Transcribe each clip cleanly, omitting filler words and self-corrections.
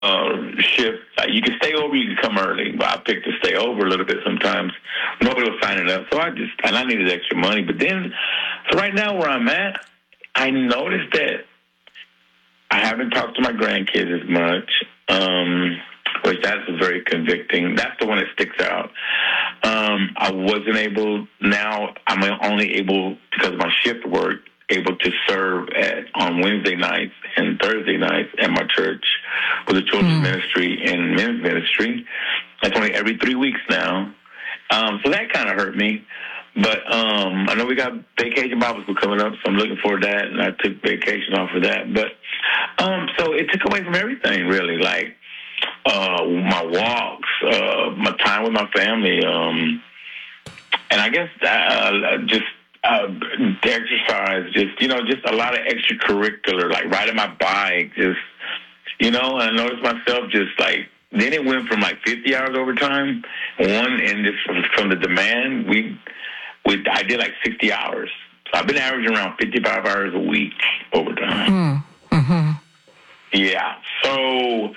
shift. You can stay over, you can come early, but I picked to stay over a little bit sometimes. Nobody was signing up, so I needed extra money. But then, so right now where I'm at, I noticed that I haven't talked to my grandkids as much, which that's very convicting. That's the one that sticks out. I wasn't able, now I'm only able, because of my shift work, able to serve on Wednesday nights and Thursday nights at my church with the children's ministry and men's ministry. That's only every 3 weeks now. So that kind of hurt me. But I know we got Vacation Bible School coming up, so I'm looking forward to that, and I took vacation off of that. But so it took away from everything, really, like my walks, my time with my family, and I guess just exercise, just a lot of extracurricular, like riding my bike, and I noticed myself just like, then it went from like 50 hours overtime, and just from the demand, I did like 60 hours. So I've been averaging around 55 hours a week overtime. Mm-hmm. Yeah. So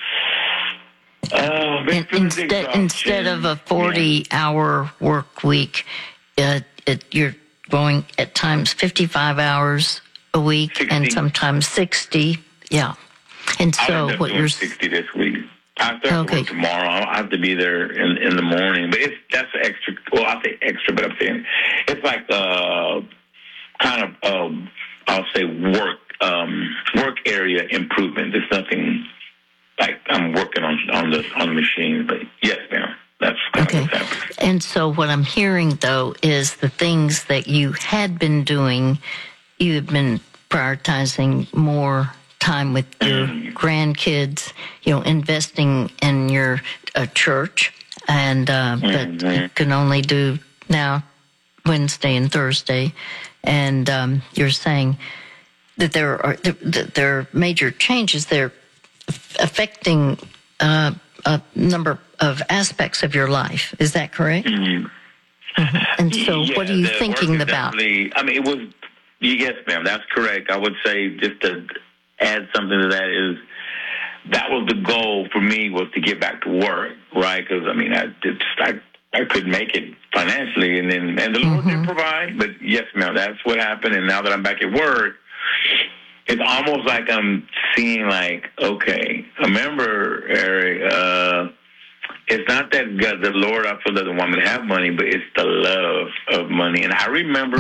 instead of a 40-hour work week, you're going at times 55 hours a week 60. and sometimes 60. Yeah. And so what you're 60 this week. I start to work tomorrow. I have to be there in the morning, but that's extra. Well, I say extra, but I'm saying it's like kind of I'll say work area improvement. It's nothing like I'm working on the machine, but yes, ma'am. That's kind of what's happening. And so what I'm hearing though is the things that you had been doing, you have been prioritizing more time with your grandkids, investing in your church, and but you can only do now Wednesday and Thursday, and you're saying that there are major changes there affecting a number of aspects of your life. Is that correct? Mm-hmm. Mm-hmm. And so, what are you thinking about? It was. Yes, ma'am. That's correct. I would say, just to add something to that, that was the goal for me, was to get back to work, right? Because I couldn't make it financially, and the Lord did provide. But yes, ma'am, that's what happened. And now that I'm back at work, it's almost like I'm seeing, like, okay, remember, Eric, it's not that God, the Lord, I feel, doesn't want me to have money, but it's the love of money. And I remember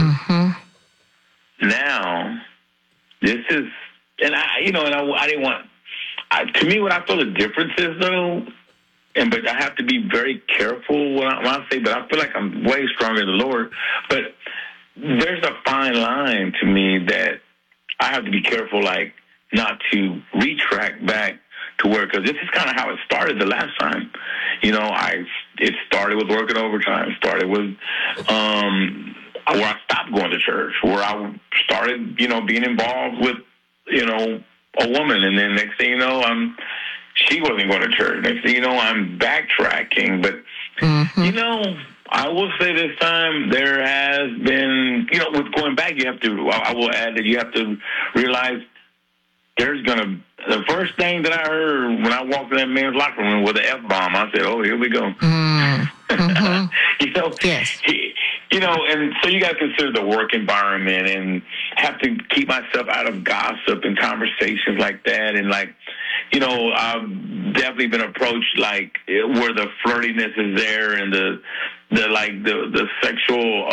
now, this is, and I didn't want, to me, what I feel the difference is, though, but I have to be very careful when I say, but I feel like I'm way stronger than the Lord. But there's a fine line to me that I have to be careful, like, not to retract back to work, because this is kind of how it started the last time. It started with working overtime. It started with where I stopped going to church, where I started, being involved with, a woman, and then next thing you know, she wasn't going to church. Next thing you know, I'm backtracking. But I will say this time there has been, with going back, I will add that you have to realize the first thing that I heard when I walked in that man's locker room was an F-bomb. I said, oh, here we go. Yes. And so you got to consider the work environment, and have to keep myself out of gossip and conversations like that. And I've definitely been approached, like, where the flirtiness is there, and the sexual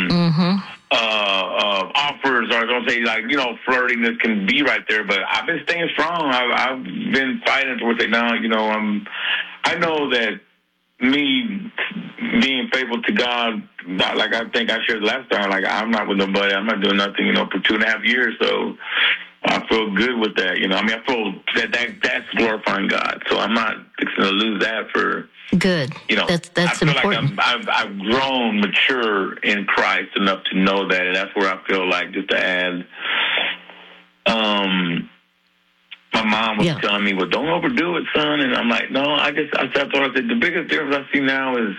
offers, or don't say, like, flirtiness can be right there. But I've been staying strong. I've been fighting towards it now. I know that me being faithful to God, like I think I shared last time, like, I'm not with nobody. I'm not doing nothing, for 2.5 years. So I feel good with that. I feel that's glorifying God. So I'm not fixing to lose that for. Good. That's I feel important. Like I've grown mature in Christ enough to know that, and that's where I feel like, just to add, my mom was telling me, well, don't overdo it, son. And I'm like, no, I said, the biggest difference I see now is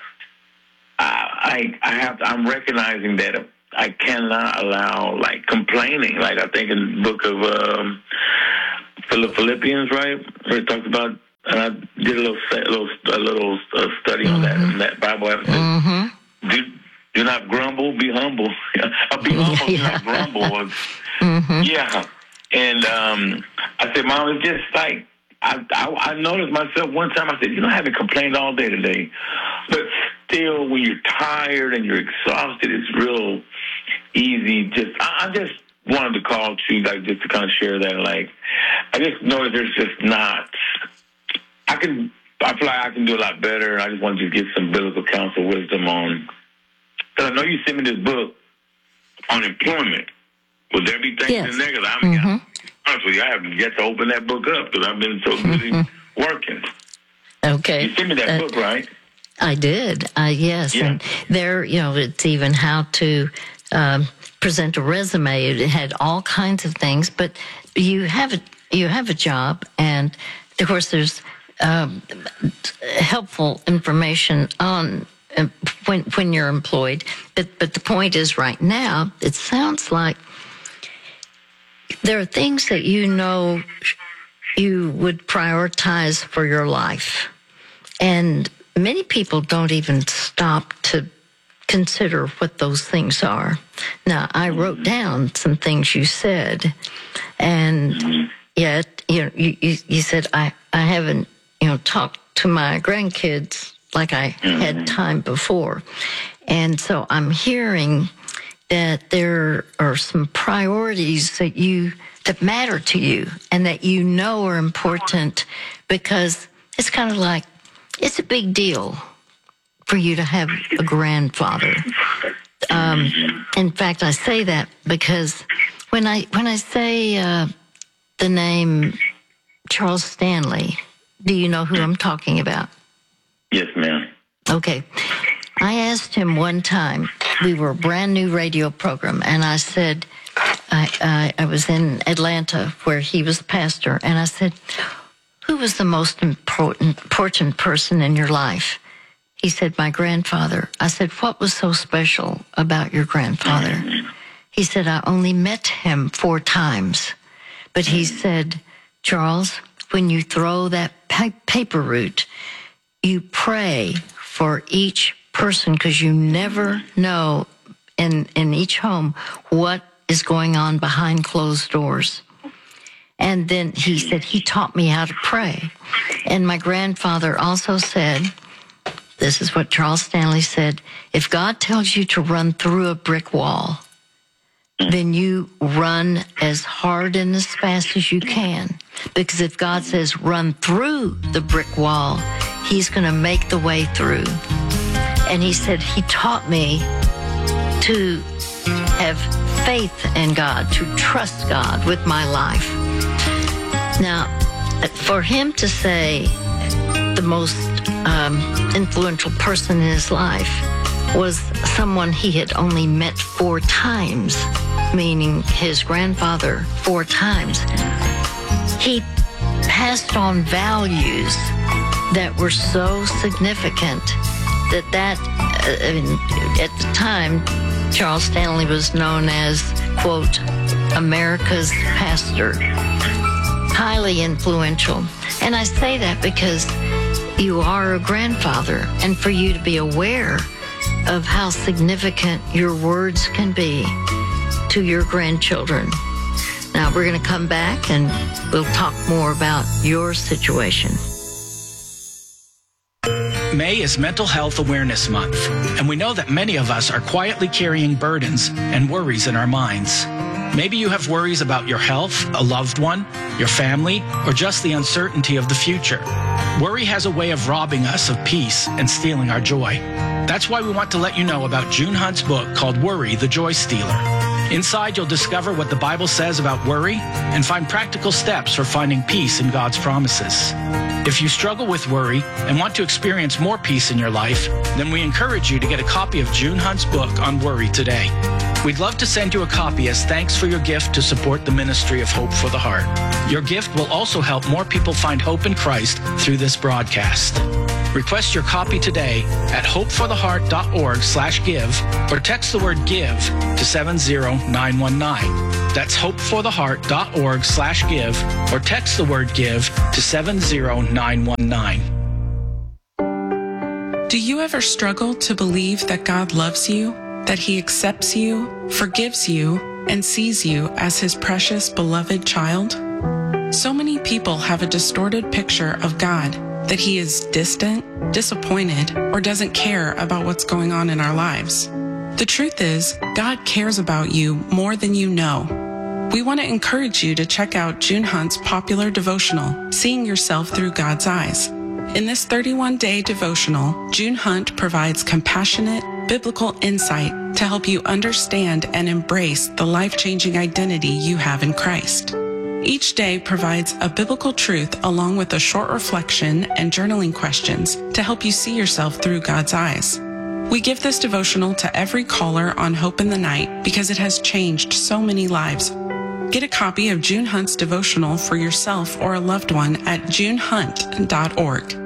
I'm recognizing that I cannot allow, like, complaining. Like, I think in the book of Philippians, right, where it talks about and I did a little study on that Bible app. Mm-hmm. Do not grumble, be humble. Be humble, do not grumble. Yeah. And I said, Mom, it's just like, I noticed myself one time, I said, I haven't complained all day today. But still, when you're tired and you're exhausted, it's real easy. I just wanted to call you, like, just to kind of share that. Like, I just know that there's just not, I feel like I can do a lot better. I just want to get some biblical counsel, wisdom on, because I know you sent me this book on employment. Will there be things in there? Because honest with you, I haven't yet to open that book up because I've been so busy working. Okay. You sent me that book, right? I did. Yes. Yeah. And there, it's even how to present a resume. It had all kinds of things, but you have a job, and of course there's helpful information on when you're employed. But the point is, right now, it sounds like there are things that you would prioritize for your life. And many people don't even stop to consider what those things are. Now, I wrote down some things you said, and yet, you said, I haven't, talked to my grandkids like I had time before. And so I'm hearing that there are some priorities that matter to you and that are important, because it's kind of like, it's a big deal for you to have a grandfather. In fact, I say that because when I say the name Charles Stanley, do you know who I'm talking about? Yes, ma'am. Okay. I asked him one time, we were a brand new radio program, and I said, I was in Atlanta where he was pastor, and I said, who was the most important person in your life? He said, my grandfather. I said, what was so special about your grandfather? He said, I only met him 4 times. But he said, Charles, when you throw that paper route, you pray for each person, because you never know in each home what is going on behind closed doors. And then he said, he taught me how to pray. And my grandfather also said, this is what Charles Stanley said, if God tells you to run through a brick wall, then you run as hard and as fast as you can. Because if God says run through the brick wall, he's going to make the way through. And he said he taught me to have faith in God, to trust God with my life. Now, for him to say the most influential person in his life was someone he had only met 4 times, meaning his grandfather 4 times, he passed on values that were so significant that at the time, Charles Stanley was known as, quote, America's pastor. Highly influential. And I say that because you are a grandfather, and for you to be aware of how significant your words can be to your grandchildren. Now, we're going to come back and we'll talk more about your situation. May is Mental Health Awareness Month, and we know that many of us are quietly carrying burdens and worries in our minds. Maybe you have worries about your health, a loved one, your family, or just the uncertainty of the future. Worry has a way of robbing us of peace and stealing our joy. That's why we want to let you know about June Hunt's book called Worry, the Joy Stealer. Inside, you'll discover what the Bible says about worry and find practical steps for finding peace in God's promises. If you struggle with worry and want to experience more peace in your life, then we encourage you to get a copy of June Hunt's book on worry today. We'd love to send you a copy as thanks for your gift to support the ministry of Hope for the Heart. Your gift will also help more people find hope in Christ through this broadcast. Request your copy today at hopefortheheart.org/give or text the word give to 70919. That's hopefortheheart.org/give or text the word give to 70919. Do you ever struggle to believe that God loves you, that He accepts you, forgives you, and sees you as His precious, beloved child? So many people have a distorted picture of God, that He is distant, disappointed, or doesn't care about what's going on in our lives. The truth is, God cares about you more than you know. We want to encourage you to check out June Hunt's popular devotional, Seeing Yourself Through God's Eyes. In this 31-day devotional, June Hunt provides compassionate, biblical insight to help you understand and embrace the life-changing identity you have in Christ. Each day provides a biblical truth along with a short reflection and journaling questions to help you see yourself through God's eyes. We give this devotional to every caller on Hope in the Night because it has changed so many lives. Get a copy of June Hunt's devotional for yourself or a loved one at junehunt.org.